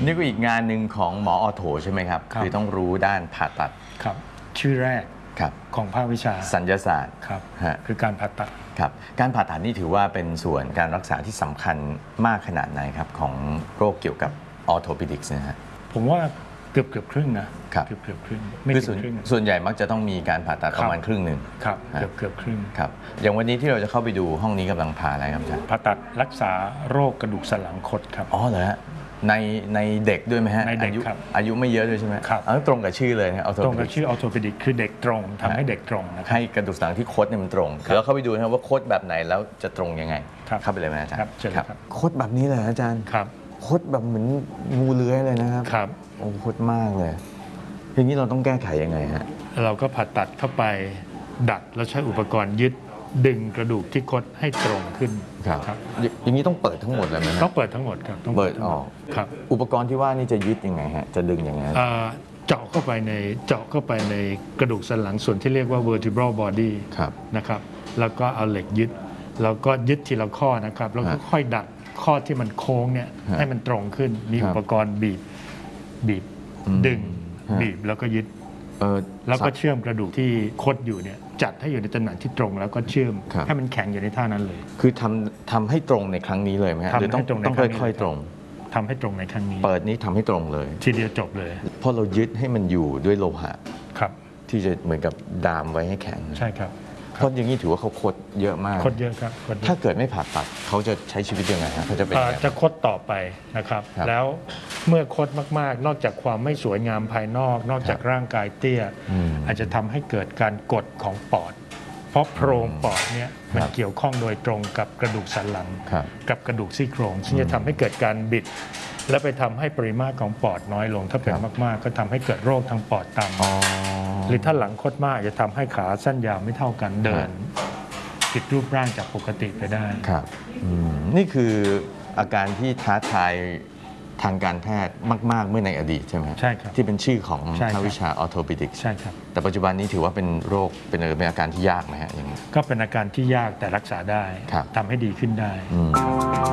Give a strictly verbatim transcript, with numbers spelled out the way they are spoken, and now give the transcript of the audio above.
นี่ก็อีกงานหนึ่งของหมอออโถใช่ไหมครับคือต้องรู้ด้านผ่าตัดครับชื่อแรกของภาควิชาศัลยศาสตร์ครับคือการผ่าตัดครับการผ่าตัดนี่ถือว่าเป็นส่วนการรักษาที่สำคัญมากขนาดไหนครับของโรคเกี่ยวกับออโทปิดิกส์นะฮะผมว่าเกือบเกือบครึ่งนะเกือบเกือบครึ่งไม่ถึงครึ่งส่วนใหญ่มักจะต้องมีการผ่าตัดประมาณครึ่งหนึ่งครับเกือบเกือบครึ่งครับอย่างวันนี้ที่เราจะเข้าไปดูห้องนี้กำลังผ่าอะไรครับอาจารย์ผ่าตัดรักษาโรคกระดูกสันหลังคดครับอ๋อเหรอฮะในในเด็กด้วยไหมฮะในเด็กครับอายุไม่เยอะด้วยใช่ไหมครับตรงกับชื่อเลยนะตรงกับชื่อออโทปิดิกคือเด็กตรงทำให้เด็กตรงให้กระดูกสันหลังที่คดเนี่ยมันตรงแล้วเข้าไปดูนะครับว่าคดแบบไหนแล้วจะตรงยังไงเข้าไปเลยไหมอาจารย์ครับคดแบบนี้เลยอาจารย์ครับคดแบบเหมือนงูเลื้อยเลยนะครับครับโอ้คดมากเลยทีนี้เราต้องแก้ไขยังไงฮะเราก็ผ่าตัดเข้าไปดัดแล้วใช้อุปกรณ์ยึดดึงกระดูกที่คดให้ตรงขึ้นครับอย่างนี้ต้องเปิดทั้งหมดเลยไหมต้องเปิดทั้งหมดครับต้องเปิดออกครับอุปกรณ์ที่ว่านี่จะยึดยังไงฮะจะดึงยังไงเจาะเข้าไปในเจาะเข้าไปในกระดูกสันหลังส่วนที่เรียกว่า vertebral body นะครับแล้วก็เอาเหล็กยึดแล้วก็ยึดทีละข้อนะครับแล้วก็ค่อยดัดข้อที่มันโค้งเนี่ยให้มันตรงขึ้นมีอุปกรณ์บีบบีบดึงบีบแล้วก็ยึดแล้วก็เชื่อมกระดูกที่คดอยู่เนี่ยจัดให้อยู่ในตำแหน่งที่ตรงแล้วก็เชื่อมให้มันแข็งอยู่ในท่านั้นเลยคือทำทำให้ตรงในครั้งนี้เลยไหมฮะหรือต้องต้องค่อยๆตรงทำให้ตรงในครั้งนี้เปิดนี้ทำให้ตรงเลยทีเดียวจบเลยเพราะเรายึดให้มันอยู่ด้วยโลหะครับที่จะเหมือนกับดามไว้ให้แข็งใช่ครับเพราะอย่างนี้ถือว่าเขาคดเยอะมากคดเยอะครับถ้าเกิดไม่ผ่าตัดเขาจะใช้ชีวิตยังไงฮะเขาจะเป็นจะคดต่อไปนะครับแล้วเมื่อคดมากๆนอกจากความไม่สวยงามภายนอกนอกจากร่างกายเตี้ยอาจจะทำให้เกิดการกดของปอดเพราะโพรงปอดเนี่ยมันเกี่ยวข้องโดยตรงกับกระดูกสันหลังกับกระดูกซี่โครงซึ่งจะทำให้เกิดการบิดและไปทำให้ปริมาตรของปอดน้อยลงถ้าเป็นมากๆก็ทำให้เกิดโรคทางปอดตามมาหรือถ้าหลังคดมากจะทำให้ขาสั้นยาวไม่เท่ากันเดินผิดรูปร่างจากปกติไปได้ครับนี่คืออาการที่ท้าทายทางการแพทย์มากๆเมื่อในอดีตใช่ไหมใช่ครับที่เป็นชื่อของภาควิชาออโทปิดิกส์ใช่ครับแต่ปัจจุบันนี้ถือว่าเป็นโรคเป็นเป็นอาการที่ยากไหมฮะอย่างนี้ก็เป็นอาการที่ยากแต่รักษาได้ทำให้ดีขึ้นได้